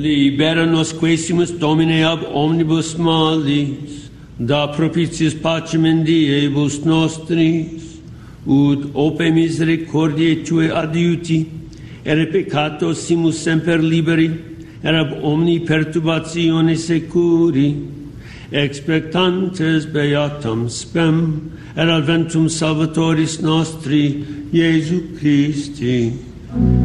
Libera nos quaesimus Domine ab omnibus malis, da propitius pacem in diebus nostris, ut ope misericordiae Tue adiuti, ere peccato simus semper liberi, et ab omni perturbatione securi, expectantes beatam spem, et adventum Salvatoris nostri, Iesu Christi.